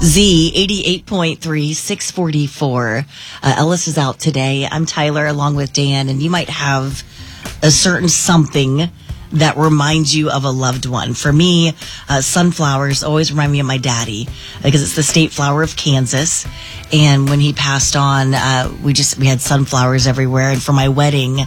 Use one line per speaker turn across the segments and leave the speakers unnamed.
Z 88.3, 644. Ellis is out today. I'm Tyler along with Dan, and you might have a certain something that reminds you of a loved one. For me, sunflowers always remind me of my daddy because it's the state flower of Kansas. And when he passed on, we had sunflowers everywhere. And for my wedding,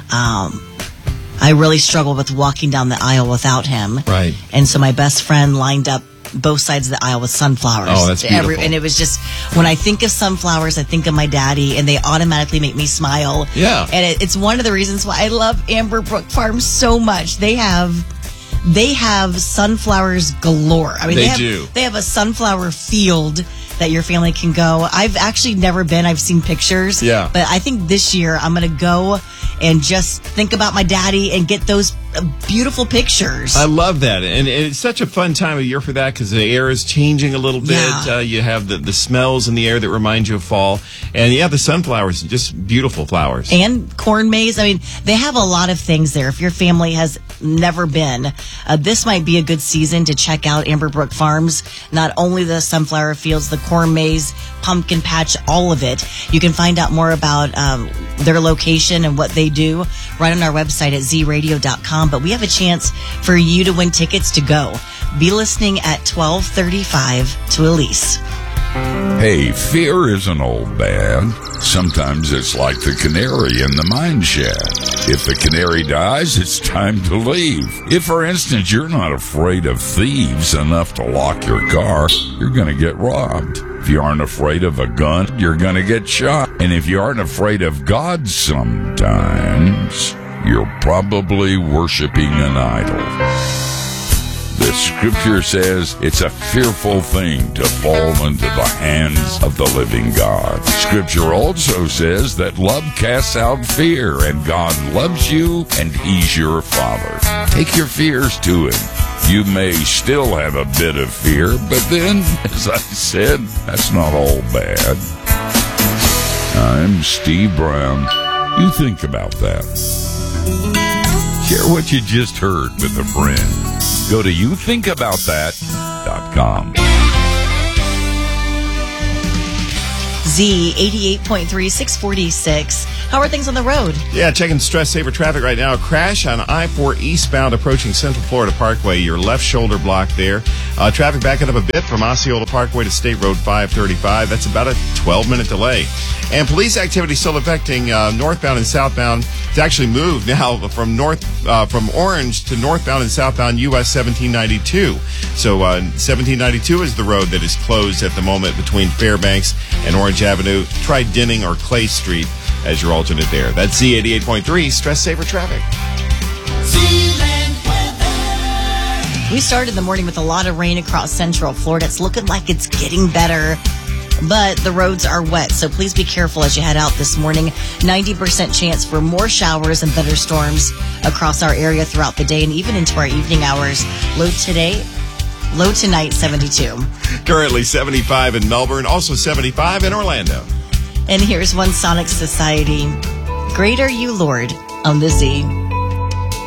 I really struggled with walking down the aisle without him.
Right.
And so my best friend lined up both sides of the aisle with sunflowers.
Oh, that's beautiful.
And it was just, when I think of sunflowers, I think of my daddy, and they automatically make me smile.
Yeah.
And it's one of the reasons why I love Amber Brook Farm so much. They have sunflowers galore. I mean, they have a sunflower field that your family can go. I've actually never been. I've seen pictures.
Yeah.
But I think this year I'm going to go and just think about my daddy and get those beautiful pictures.
I love that. And it's such a fun time of year for that because the air is changing a little bit.
Yeah.
You have the smells in the air that remind you of fall. And the sunflowers, just beautiful flowers.
And corn maze. I mean, they have a lot of things there. If your family has never been, this might be a good season to check out Amber Brook Farms. Not only the sunflower fields, the corn maze, pumpkin patch, all of it. You can find out more about their location and what they do right on our website at zradio.com. But we have a chance for you to win tickets to go. Be listening at 12:35 to Elise.
Hey, fear isn't all bad. Sometimes it's like the canary in the mine shaft. If the canary dies, it's time to leave. If, for instance, you're not afraid of thieves enough to lock your car, you're going to get robbed. If you aren't afraid of a gun, you're going to get shot. And if you aren't afraid of God sometimes, you're probably worshiping an idol. The scripture says it's a fearful thing to fall into the hands of the living God. Scripture also says that love casts out fear, and God loves you, and He's your Father. Take your fears to Him. You may still have a bit of fear, but then, as I said, that's not all bad. I'm Steve Brown. You think about that. Share what you just heard with a friend. Go to youthinkaboutthat.com.
Z 88.3, 646. How are things on the road?
Yeah, checking Stress Saver traffic right now. A crash on I-4 eastbound approaching Central Florida Parkway. Your left shoulder blocked there. Traffic backing up a bit from Osceola Parkway to State Road 535. That's about a 12-minute delay. And police activity still affecting northbound and southbound. It's actually moved now from Orange to northbound and southbound US 1792. So 1792 is the road that is closed at the moment between Fairbanks and Orange Avenue. Try Denning or Clay Street as your alternate there. That's Z88.3 Stress Saver traffic.
We started the morning with a lot of rain across Central Florida. It's looking like it's getting better, but the roads are wet, so please be careful as you head out this morning. 90% chance for more showers and thunderstorms across our area throughout the day and even into our evening hours. Low tonight, 72.
Currently 75 in Melbourne, also 75 in Orlando.
And here's One Sonic Society. Great are you, Lord, on the Z.